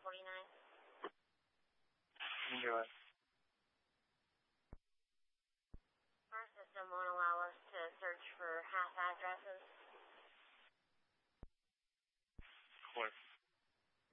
Enjoy. Our system won't allow us to search for half addresses. Of course.